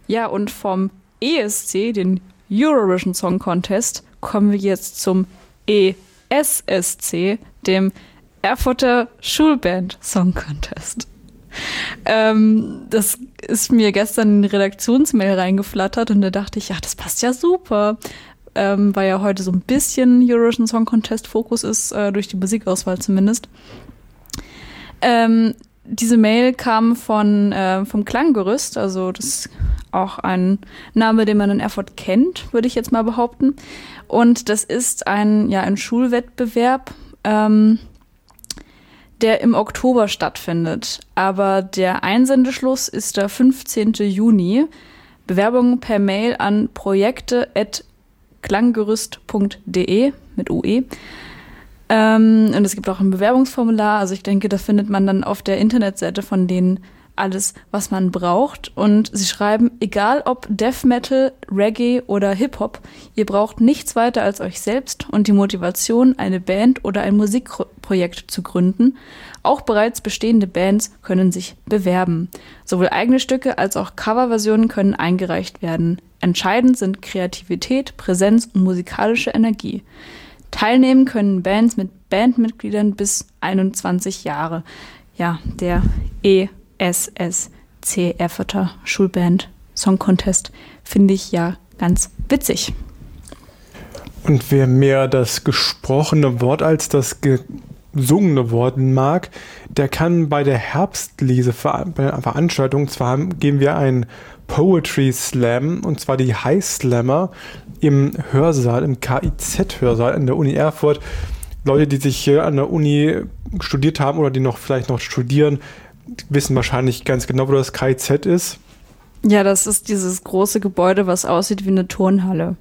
Ja, und vom ESC, den Eurovision Song Contest, kommen wir jetzt zum ESSC, dem Erfurter Schulband Song Contest. Das ist mir gestern in die Redaktionsmail reingeflattert und da dachte ich, ja, das passt ja super, weil ja heute so ein bisschen Eurovision Song Contest Fokus ist, durch die Musikauswahl zumindest. Diese Mail kam vom Klanggerüst, also das ist auch ein Name, den man in Erfurt kennt, würde ich jetzt mal behaupten. Und das ist ein Schulwettbewerb, der im Oktober stattfindet. Aber der Einsendeschluss ist der 15. Juni. Bewerbungen per Mail an projekte@klanggerüst.de mit UE. Und es gibt auch ein Bewerbungsformular. Also ich denke, da findet man dann auf der Internetseite von denen alles, was man braucht. Und sie schreiben, egal ob Death Metal, Reggae oder Hip-Hop, ihr braucht nichts weiter als euch selbst und die Motivation, eine Band oder ein Musikprojekt zu gründen. Auch bereits bestehende Bands können sich bewerben. Sowohl eigene Stücke als auch Coverversionen können eingereicht werden. Entscheidend sind Kreativität, Präsenz und musikalische Energie. Teilnehmen können Bands mit Bandmitgliedern bis 21 Jahre. Ja, der ESSC, Erfurter Schulband Song Contest, finde ich ja ganz witzig. Und wer mehr das gesprochene Wort als das gesungene Wort mag, der kann bei der Herbstlese-Veranstaltung, zwar geben wir einen Poetry Slam, und zwar die High Slammer im Hörsaal, im KIZ-Hörsaal an der Uni Erfurt. Leute, die sich hier an der Uni studiert haben oder die vielleicht noch studieren, wissen wahrscheinlich ganz genau, wo das KIZ ist. Ja, das ist dieses große Gebäude, was aussieht wie eine Turnhalle.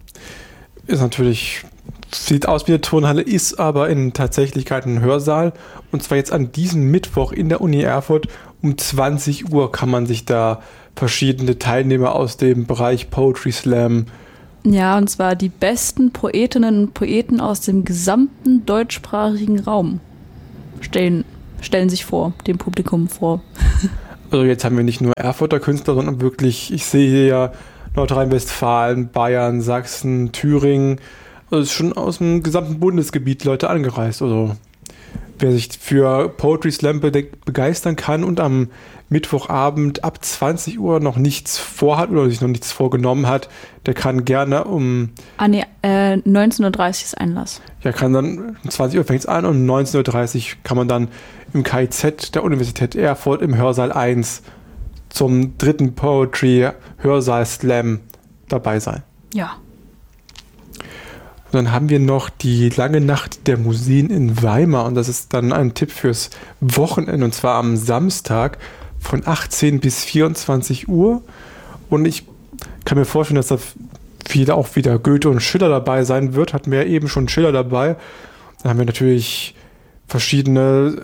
Sieht aus wie eine Turnhalle, ist aber in Tatsächlichkeit ein Hörsaal. Und zwar jetzt an diesem Mittwoch in der Uni Erfurt um 20 Uhr kann man sich da verschiedene Teilnehmer aus dem Bereich Poetry Slam. Ja, und zwar die besten Poetinnen und Poeten aus dem gesamten deutschsprachigen Raum stellen sich dem Publikum vor. Also jetzt haben wir nicht nur Erfurter Künstler, sondern wirklich, ich sehe hier ja Nordrhein-Westfalen, Bayern, Sachsen, Thüringen. Also es ist schon aus dem gesamten Bundesgebiet Leute angereist. Also wer sich für Poetry Slam begeistern kann und am Mittwochabend ab 20 Uhr noch nichts vorhat oder sich noch nichts vorgenommen hat, der kann gerne 19.30 Uhr ist Einlass. Ja, kann dann um 20 Uhr fängt es an und um 19.30 Uhr kann man dann im KIZ der Universität Erfurt im Hörsaal 1 zum 3. Poetry Hörsaal Slam dabei sein. Ja. Und dann haben wir noch die lange Nacht der Museen in Weimar und das ist dann ein Tipp fürs Wochenende und zwar am Samstag von 18 bis 24 Uhr und ich kann mir vorstellen, dass da viele auch wieder Goethe und Schiller dabei sein wird. Hatten wir ja eben schon Schiller dabei. Dann haben wir natürlich verschiedene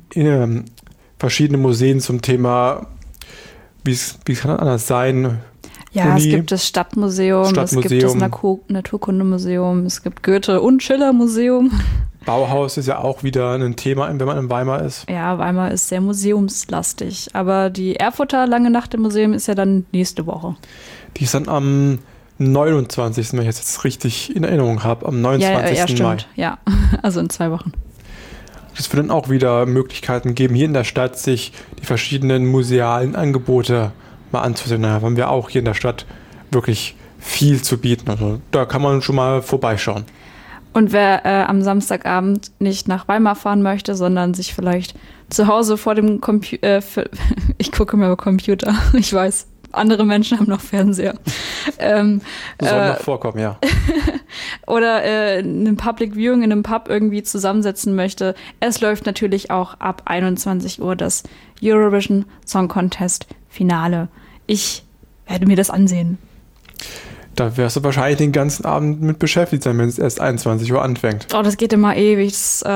Museen zum Thema, wie kann das anders sein? Ja, es gibt das Stadtmuseum, es gibt das Naturkundemuseum, es gibt Goethe- und Schiller-Museum. Bauhaus ist ja auch wieder ein Thema, wenn man in Weimar ist. Ja, Weimar ist sehr museumslastig. Aber die Erfurter Lange Nacht im Museum ist ja dann nächste Woche. Die ist dann am 29., wenn ich jetzt richtig in Erinnerung habe, am 29. Ja, Mai. stimmt. Ja, also in 2 Wochen. Es wird dann auch wieder Möglichkeiten geben, hier in der Stadt sich die verschiedenen musealen Angebote mal anzusehen. Da haben wir auch hier in der Stadt wirklich viel zu bieten. Also da kann man schon mal vorbeischauen. Und wer am Samstagabend nicht nach Weimar fahren möchte, sondern sich vielleicht zu Hause vor dem Computer, ich gucke mir über Computer, ich weiß, andere Menschen haben noch Fernseher. Soll noch vorkommen, ja. Oder einem Public Viewing in einem Pub irgendwie zusammensetzen möchte. Es läuft natürlich auch ab 21 Uhr das Eurovision Song Contest Finale. Ich werde mir das ansehen. Da wirst du wahrscheinlich den ganzen Abend mit beschäftigt sein, wenn es erst 21 Uhr anfängt. Oh, das geht immer ewig.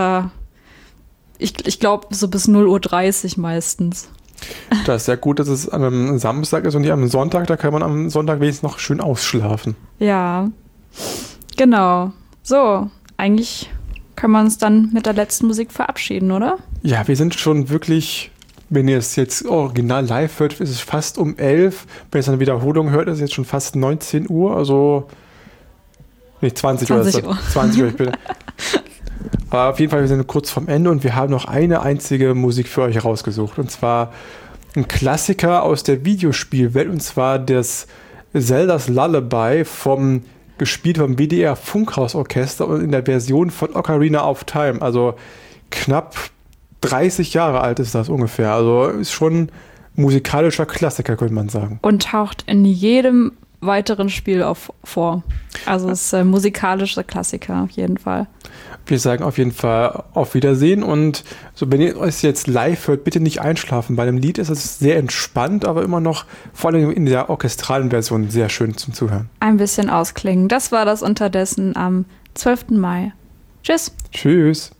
Ich glaube, so bis 0:30 Uhr meistens. Das ist ja gut, dass es an einem Samstag ist und nicht am Sonntag. Da kann man am Sonntag wenigstens noch schön ausschlafen. Ja, genau. So, eigentlich können wir uns dann mit der letzten Musik verabschieden, oder? Ja, wir sind schon wirklich wenn ihr es jetzt original live hört, ist es fast um 11. Wenn ihr es eine Wiederholung hört, ist es jetzt schon fast 19 Uhr. Also, nicht 20 Uhr. 20 Uhr, ich bin. Aber auf jeden Fall, wir sind kurz vorm Ende und wir haben noch eine einzige Musik für euch rausgesucht. Und zwar ein Klassiker aus der Videospielwelt. Und zwar das Zelda's Lullaby gespielt vom WDR Funkhausorchester und in der Version von Ocarina of Time. Also knapp 30 Jahre alt ist das ungefähr. Also ist schon musikalischer Klassiker, könnte man sagen. Und taucht in jedem weiteren Spiel vor. Also es ist ein musikalischer Klassiker auf jeden Fall. Wir sagen auf jeden Fall auf Wiedersehen und so, wenn ihr es jetzt live hört, bitte nicht einschlafen. Bei dem Lied ist es sehr entspannt, aber immer noch vor allem in der orchestralen Version sehr schön zum Zuhören. Ein bisschen ausklingen. Das war das unterdessen am 12. Mai. Tschüss. Tschüss.